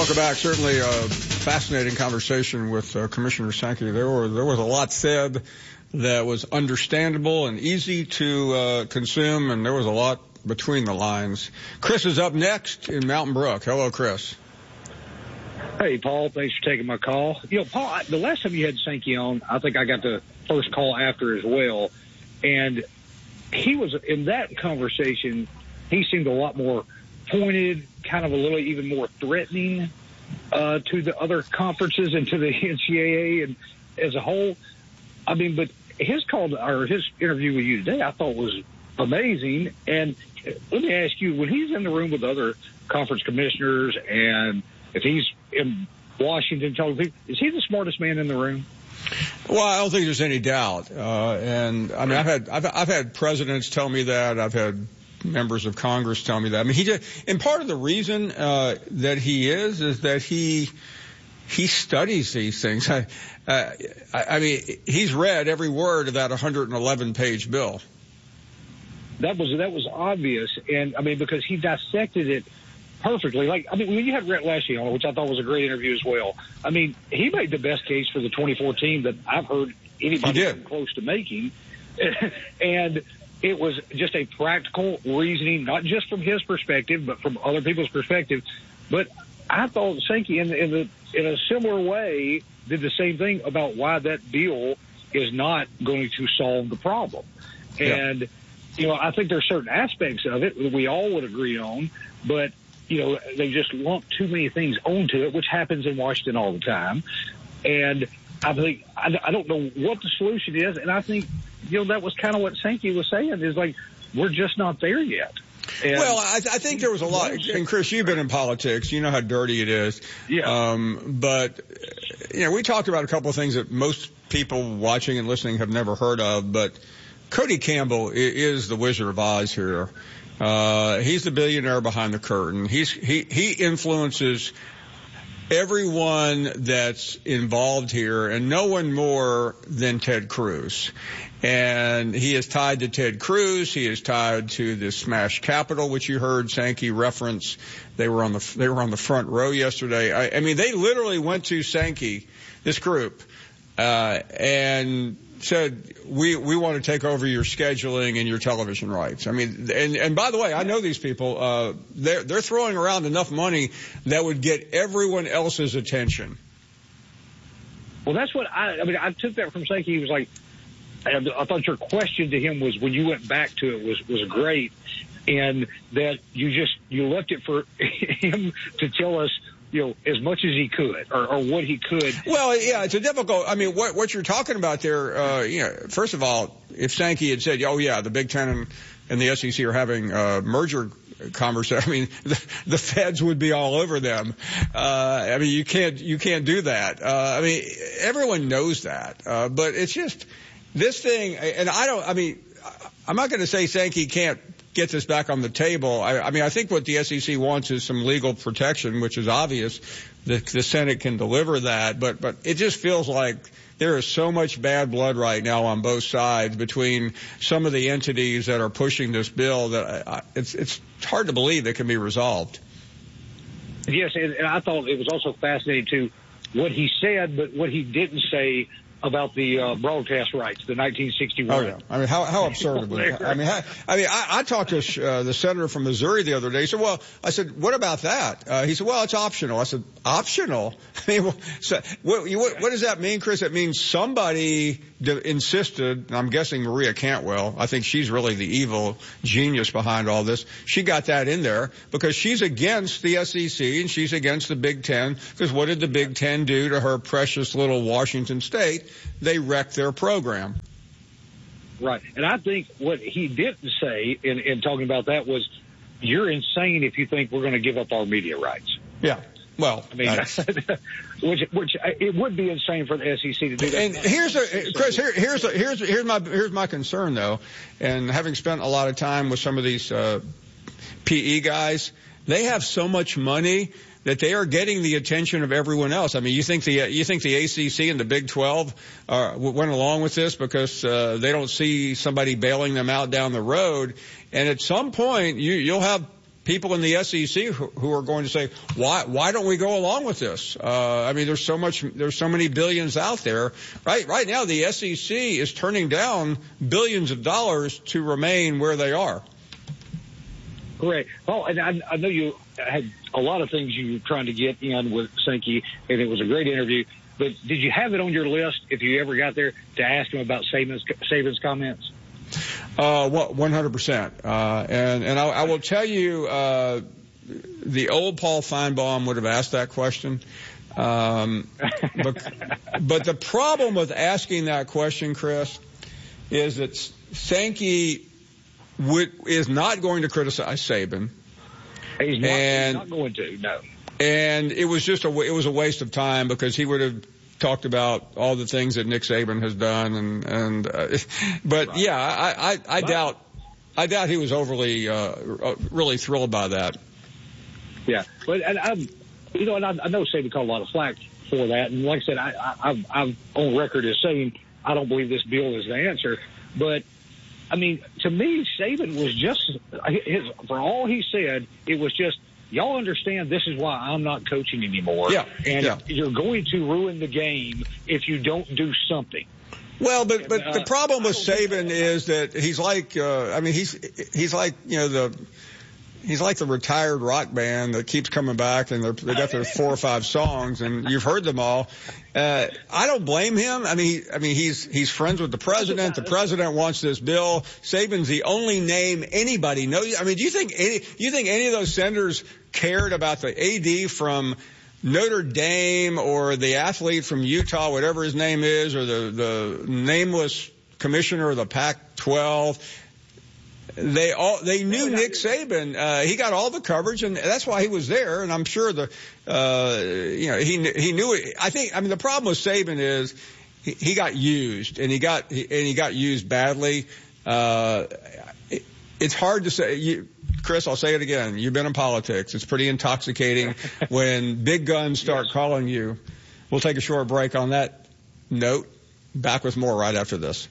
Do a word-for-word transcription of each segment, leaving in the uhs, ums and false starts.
Welcome back. Certainly a fascinating conversation with uh, Commissioner Sankey. There were there was a lot said that was understandable and easy to uh, consume, and there was a lot between the lines. Chris is up next in Mountain Brook. Hello, Chris. Hey, Paul. Thanks for taking my call. You know, Paul, I, the last time you had Sankey on, I think I got the first call after as well, and he was in that conversation. He seemed a lot more pointed, kind of a little even more threatening uh, to the other conferences and to the N C double A and as a whole. I mean, but his call or his interview with you today, I thought was amazing. And let me ask you, when he's in the room with other conference commissioners and if he's in Washington talking to people, is he the smartest man in the room? Well, I don't think there's any doubt. Uh, and I mean, I've had I've, I've had presidents tell me that. I've had members of Congress tell me that. I mean, he just, and part of the reason uh, that he is is that he he studies these things. I, uh, I, I mean, he's read every word of that one hundred eleven page bill. That was that was obvious, and I mean because he dissected it perfectly. Like I mean, when you had Rhett Lashey on, which I thought was a great interview as well. I mean, he made the best case for the twenty fourteen that I've heard anybody come close to making, and it was just a practical reasoning, not just from his perspective, but from other people's perspective. But I thought Sankey, in, in, the, in a similar way, did the same thing about why that bill is not going to solve the problem. Yeah. And, you know, I think there's certain aspects of it that we all would agree on, but, you know, they just lump too many things onto it, which happens in Washington all the time. And I think, I, I don't know what the solution is, and I think, you know, that was kind of what Sankey was saying is like, we're just not there yet. And well, I, I think there was a lot, and Chris, you've been in politics, you know how dirty it is. Yeah. Um, but, you know, we talked about a couple of things that most people watching and listening have never heard of, but Cody Campbell is the Wizard of Oz here. Uh, he's the billionaire behind the curtain. He's, he, he influences everyone that's involved here, and no one more than Ted Cruz. And he is tied to Ted Cruz. He is tied to the smash Capitol, which you heard Sankey reference. They were on the they were on the front row yesterday. I, I mean, they literally went to Sankey, this group, uh, and said, we we want to take over your scheduling and your television rights. I mean, and and by the way, I know these people. Uh, they're they're throwing around enough money that would get everyone else's attention. Well, that's what I. I mean, I took that from Sankey. He was like, I thought your question to him was when you went back to it was was great, and that you just you left it for him to tell us, you know, as much as he could or, or what he could. Well, yeah, it's a difficult. I mean, what what you're talking about there, uh, you know, first of all, if Sankey had said, oh yeah, the Big Ten and, and the S E C are having uh, merger conversation, I mean, the, the feds would be all over them. Uh, I mean, you can't you can't do that. Uh, I mean, everyone knows that, uh, but it's just. This thing, and I don't, I mean, I'm not going to say Sankey can't get this back on the table. I, I mean, I think what the S E C wants is some legal protection, which is obvious. The, the Senate can deliver that, but, but it just feels like there is so much bad blood right now on both sides between some of the entities that are pushing this bill that I, it's, it's hard to believe it can be resolved. Yes, and, and I thought it was also fascinating, too, what he said, but what he didn't say about the uh, broadcast rights, the nineteen sixty-one. Oh, yeah. I mean, how, how absurd. I mean, how, I mean, I, I talked to uh, the senator from Missouri the other day. He said, well, I said, what about that? Uh, he said, well, it's optional. I said, optional? I mean, well, so, what, what, what does that mean, Chris? It means somebody d- insisted, and I'm guessing Maria Cantwell, I think she's really the evil genius behind all this. She got that in there because she's against the S E C and she's against the Big Ten, because what did the Big Ten do to her precious little Washington State? They wrecked their program. Right. And I think what he didn't say in, in talking about that was, you're insane if you think we're going to give up our media rights. Yeah. Well, I mean, which, which it would be insane for the S E C to do that. And here's a, Chris, here, here's a, here's here's my here's my concern though, and having spent a lot of time with some of these uh, P E guys, they have so much money that they are getting the attention of everyone else. I mean, you think the you think the A C C and the Big twelve uh, went along with this because uh, they don't see somebody bailing them out down the road, and at some point you you'll have people in the S E C who, who are going to say, why, why don't we go along with this? Uh, I mean, there's so much, there's so many billions out there. Right, right now the S E C is turning down billions of dollars to remain where they are. Correct. Oh, and I, I know you had a lot of things you were trying to get in with Sankey, and it was a great interview. But did you have it on your list, if you ever got there, to ask him about Saban's, Saban's comments? Uh, one hundred percent. Uh, and, and I, I will tell you, uh, the old Paul Feinbaum would have asked that question. Um, but, but the problem with asking that question, Chris, is that Sankey would, is not going to criticize Saban. He's not, and, he's not going to, no. And it was just a, it was a waste of time because he would have talked about all the things that Nick Saban has done, and and uh, but right. yeah, I I, I doubt I doubt he was overly uh, really thrilled by that. Yeah, but and I'm you know, and I, I know Saban caught a lot of flack for that, and like I said, I, I I'm, I'm on record as saying I don't believe this bill is the answer, but I mean, to me, Saban was just his, for all he said, it was just, y'all understand this is why I'm not coaching anymore. Yeah. And yeah. you're going to ruin the game if you don't do something. Well, but but uh, the problem with Saban is that he's like, uh, I mean, he's he's like, you know, the he's like the retired rock band that keeps coming back, and they're, they got their four or five songs, and you've heard them all. Uh, I don't blame him. I mean, he, I mean, he's he's friends with the president. The president wants this bill. Saban's the only name anybody knows. I mean, do you think any you think any of those senators cared about the A D from Notre Dame or the athlete from Utah, whatever his name is, or the the nameless commissioner of the Pac twelve? They all they knew Nick Saban. Uh, he got all the coverage, and that's why he was there. And I'm sure the uh, you know he he knew it. I think I mean the problem with Saban is he, he got used, and he got and he got used badly. Uh, it, it's hard to say. You, Chris, I'll say it again. You've been in politics. It's pretty intoxicating when big guns start yes. calling you. We'll take a short break on that note. Back with more right after this.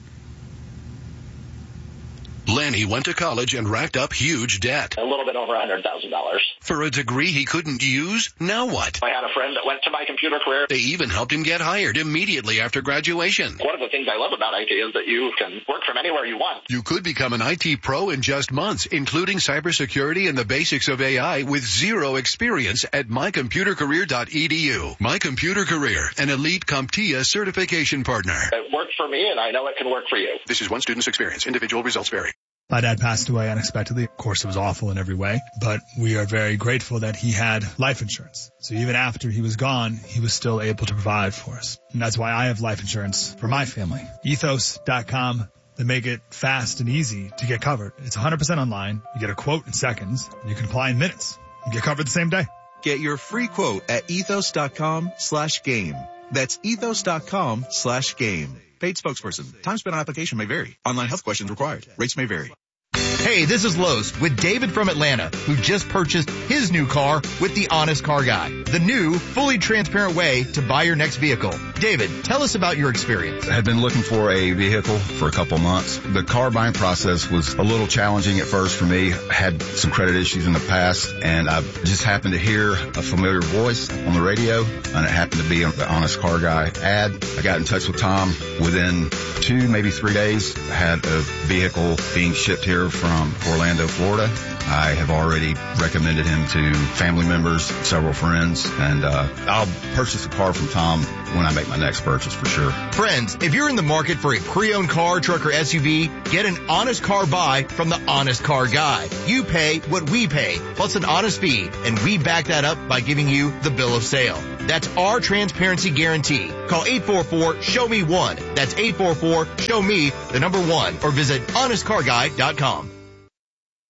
Lanny went to college and racked up huge debt. A little bit over one hundred thousand dollars. For a degree he couldn't use? Now what? I had a friend that went to My Computer Career. They even helped him get hired immediately after graduation. One of the things I love about I T is that you can work from anywhere you want. You could become an I T pro in just months, including cybersecurity and the basics of A I with zero experience at my computer career dot e d u. My Computer Career, an elite CompTIA certification partner. It worked for me, and I know it can work for you. This is one student's experience. Individual results vary. My dad passed away unexpectedly. Of course, it was awful in every way, but we are very grateful that he had life insurance. So even after he was gone, he was still able to provide for us. And that's why I have life insurance for my family. ethos dot com. They make it fast and easy to get covered. It's one hundred percent online. You get a quote in seconds, and you can apply in minutes. You get covered the same day. Get your free quote at ethos dot com slash game. That's ethos dot com slash game. Paid spokesperson. Time spent on application may vary. Online health questions required. Rates may vary. Hey, this is Los with David from Atlanta, who just purchased his new car with the Honest Car Guy, the new, fully transparent way to buy your next vehicle. David, tell us about your experience. I had been looking for a vehicle for a couple months. The car buying process was a little challenging at first for me. I had some credit issues in the past, and I just happened to hear a familiar voice on the radio, and it happened to be the Honest Car Guy ad. I got in touch with Tom. Within two, maybe three days, I had a vehicle being shipped here from Orlando, Florida. I have already recommended him to family members, several friends, and uh, I'll purchase a car from Tom when I make my next purchase for sure. Friends, if you're in the market for a pre-owned car, truck, or S U V, get an honest car buy from the Honest Car Guy. You pay what we pay, plus an honest fee, and we back that up by giving you the bill of sale. That's our transparency guarantee. Call eight four four, show me one. That's eight four four, show me the number one, or visit honest car guy dot com.